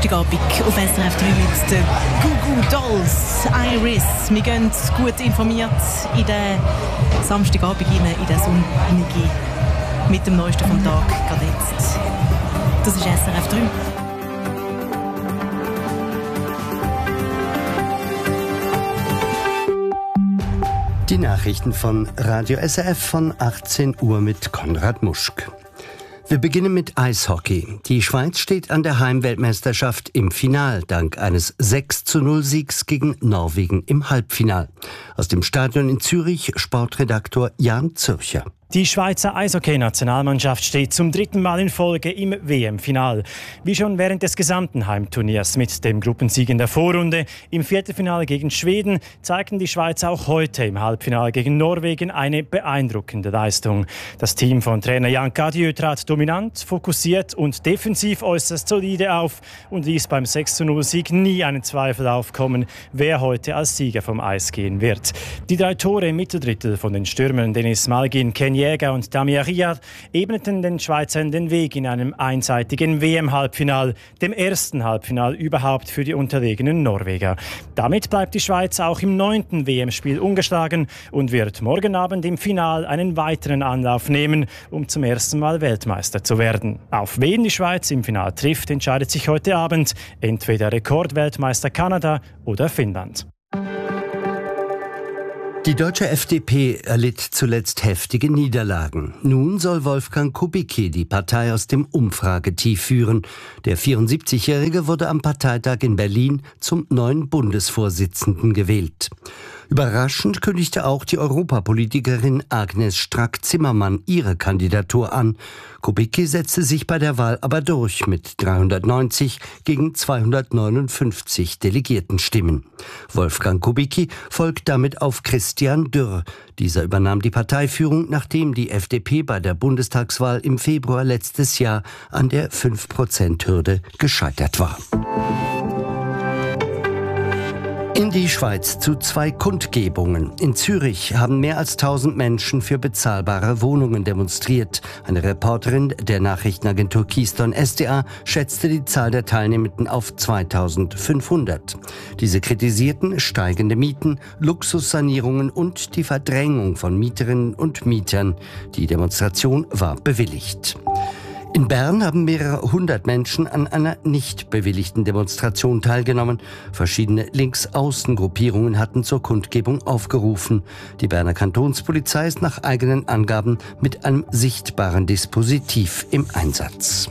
Samstagabend auf SRF 3 mit den Goo Goo Dolls, Iris. Wir gehen gut informiert in den Samstagabend rein, in den Sonntag mit dem Neuesten vom Tag, gerade jetzt. Das ist SRF 3. Die Nachrichten von Radio SRF von 18 Uhr mit Konrad Muschk. Wir beginnen mit Eishockey. Die Schweiz steht an der Heimweltmeisterschaft im Final, dank eines 6:0-Siegs gegen Norwegen im Halbfinal. Aus dem Stadion in Zürich Sportredaktor Jan Zürcher. Die Schweizer Eishockey-Nationalmannschaft steht zum 3. Mal in Folge im WM-Final. Wie schon während des gesamten Heimturniers mit dem Gruppensieg in der Vorrunde im Viertelfinale gegen Schweden zeigten die Schweizer auch heute im Halbfinale gegen Norwegen eine beeindruckende Leistung. Das Team von Trainer Jan Cadieux trat dominant, fokussiert und defensiv äußerst solide auf und ließ beim 6:0-Sieg nie einen Zweifel aufkommen, wer heute als Sieger vom Eis gehen wird. Die 3 Tore im Mitteldrittel von den Stürmern Denis Malgin, Ken Jäger und Damir Riyad ebneten den Schweizern den Weg in einem einseitigen WM-Halbfinal, dem ersten Halbfinal überhaupt für die unterlegenen Norweger. Damit bleibt die Schweiz auch im 9. WM-Spiel ungeschlagen und wird morgen Abend im Final einen weiteren Anlauf nehmen, um zum ersten Mal Weltmeister zu werden. Auf wen die Schweiz im Final trifft, entscheidet sich heute Abend entweder Rekordweltmeister Kanada oder Finnland. Die deutsche FDP erlitt zuletzt heftige Niederlagen. Nun soll Wolfgang Kubicki die Partei aus dem Umfragetief führen. Der 74-Jährige wurde am Parteitag in Berlin zum neuen Bundesvorsitzenden gewählt. Überraschend kündigte auch die Europapolitikerin Agnes Strack-Zimmermann ihre Kandidatur an. Kubicki setzte sich bei der Wahl aber durch mit 390 gegen 259 Delegiertenstimmen. Wolfgang Kubicki folgt damit auf Christian Dürr. Dieser übernahm die Parteiführung, nachdem die FDP bei der Bundestagswahl im Februar letztes Jahr an der 5%-Hürde gescheitert war. In die Schweiz zu 2 Kundgebungen. In Zürich haben mehr als 1000 Menschen für bezahlbare Wohnungen demonstriert. Eine Reporterin der Nachrichtenagentur Keystone SDA schätzte die Zahl der Teilnehmenden auf 2500. Diese kritisierten steigende Mieten, Luxussanierungen und die Verdrängung von Mieterinnen und Mietern. Die Demonstration war bewilligt. In Bern haben mehrere 100 Menschen an einer nicht bewilligten Demonstration teilgenommen. Verschiedene Linksaußengruppierungen hatten zur Kundgebung aufgerufen. Die Berner Kantonspolizei ist nach eigenen Angaben mit einem sichtbaren Dispositiv im Einsatz.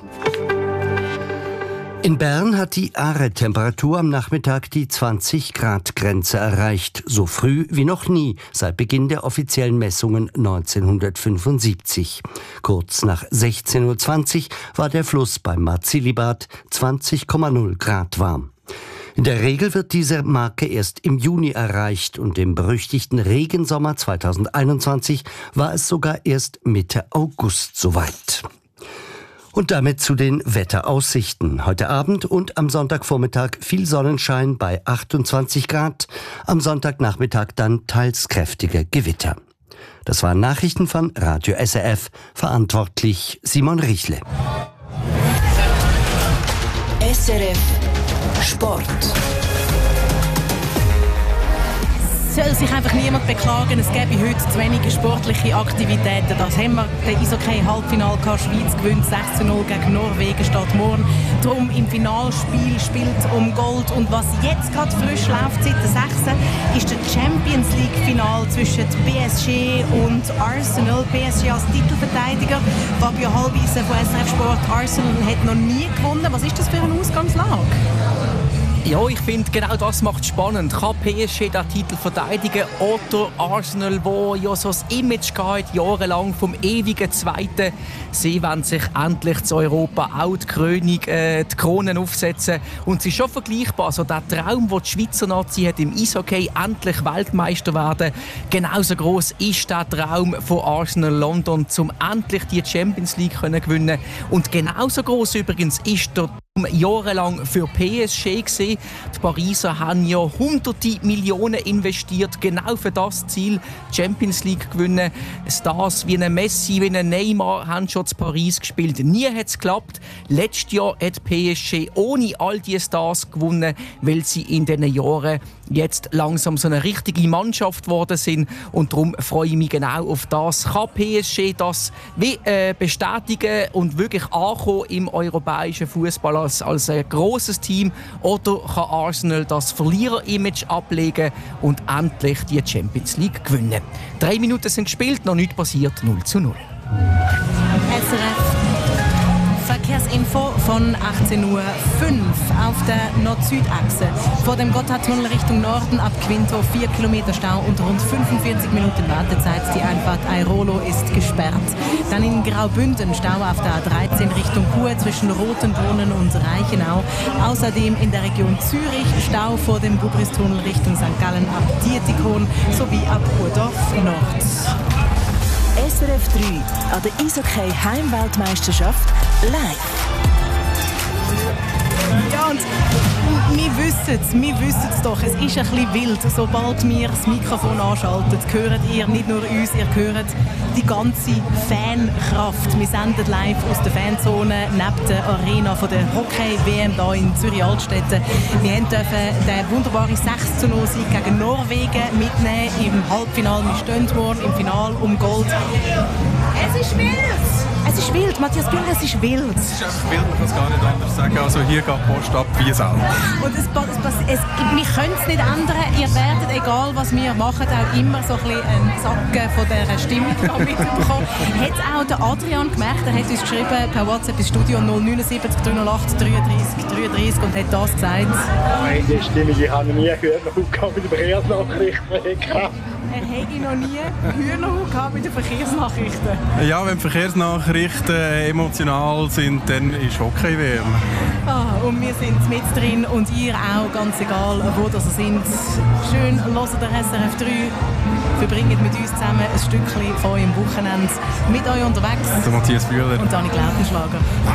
In Bern hat die Aare-Temperatur am Nachmittag die 20-Grad-Grenze erreicht, so früh wie noch nie seit Beginn der offiziellen Messungen 1975. Kurz nach 16:20 Uhr war der Fluss beim Marzilibad 20,0 Grad warm. In der Regel wird diese Marke erst im Juni erreicht und im berüchtigten Regensommer 2021 war es sogar erst Mitte August soweit. Und damit zu den Wetteraussichten. Heute Abend und am Sonntagvormittag viel Sonnenschein bei 28 Grad. Am Sonntagnachmittag dann teils kräftige Gewitter. Das waren Nachrichten von Radio SRF. Verantwortlich Simon Richle. SRF Sport. Soll sich einfach niemand beklagen, es gäbe heute zu wenige sportliche Aktivitäten. Das haben wir, der Eishockey-Halbfinale gehabt. Schweiz gewinnt 6:0 gegen Norwegen statt morgen. Darum im Finalspiel spielt um Gold. Und was jetzt gerade frisch läuft seit der 6. ist der Champions League-Final zwischen PSG und Arsenal. PSG als Titelverteidiger. Fabio Hallwiese von SRF Sport. Arsenal hat noch nie gewonnen. Was ist das für eine Ausgangslage? Ja, ich finde, genau das macht spannend. Kann PSG den Titel verteidigen oder Arsenal, wo ja so das Image gehabt, jahrelang vom ewigen Zweiten. Sie wollen sich endlich zu Europa auch die Krönung, die Kronen aufsetzen. Und es ist schon vergleichbar. So der Traum, den die Schweizer Nazi hat im Eishockey, endlich Weltmeister werden. Genauso gross ist der Traum von Arsenal London, um endlich die Champions League gewinnen. Und genauso gross übrigens ist der jahrelang für PSG gesehen. Die Pariser haben ja hunderte Millionen investiert, genau für das Ziel, die Champions League gewinnen. Stars wie ein Messi, wie ein Neymar haben schon in Paris gespielt. Nie hat es geklappt. Letztes Jahr hat PSG ohne all diese Stars gewonnen, weil sie in diesen Jahren jetzt langsam so eine richtige Mannschaft geworden sind. Und darum freue ich mich genau auf das. Kann PSG das bestätigen und wirklich ankommen im europäischen Fußball als ein grosses Team? Oder kann Arsenal das Verlierer-Image ablegen und endlich die Champions League gewinnen? 3 Minuten sind gespielt, noch nichts passiert, 0:0. SRF Verkehrsinfo von 18:05 Uhr auf der Nord-Süd-Achse. Vor dem Gotthardtunnel Richtung Norden ab Quinto 4 Kilometer Stau und rund 45 Minuten Wartezeit. Die Einfahrt Airolo ist gesperrt. Dann in Graubünden Stau auf der A13 Richtung Chur zwischen Rotenbrunnen und Reichenau. Außerdem in der Region Zürich Stau vor dem Gubristunnel Richtung St. Gallen ab Dietikon sowie ab Urdorf Nord. SRF 3 an der Eishockey Heimweltmeisterschaft live. Ja, und wir wissen es doch, es ist ein bisschen wild. Sobald wir das Mikrofon anschalten, hört ihr nicht nur uns, ihr hört die ganze Fankraft. Wir senden live aus der Fanzone neben der Arena von der Hockey-WM hier in Zürich-Altstetten. Wir dürfen den wunderbaren 6:0-Sieg gegen Norwegen mitnehmen im Halbfinale. Wir stehen morgen im Finale um Gold. Es ist wild! Es ist wild, Matthias Günther, es ist wild. Es ist einfach wild, man kann es gar nicht anders sagen. Also hier geht die Post ab wie selten. Und wir können es nicht ändern. Ihr werdet, egal was wir machen, auch immer so ein bisschen einen Sacken von dieser Stimmung mitbekommen. Hat auch der Adrian gemerkt, er hat uns geschrieben per WhatsApp ins Studio 079 308 33 33 und hat das gesagt. Nein, die Stimmung die habe ich nie gehört, noch gehabt mit den Verkehrsnachrichten. Er hätte noch nie Hühnerhut gehabt mit den Verkehrsnachrichten. Ja, wenn die Verkehrsnachrichten emotional sind, dann ist Hockey-WM. Und wir sind mit drin und ihr auch, ganz egal wo das sind. Schön hört der SRF 3. Verbringt mit uns zusammen ein Stückchen von eurem Wochenende mit euch unterwegs. Der Matthias Bühler und Dani Glautenschlager.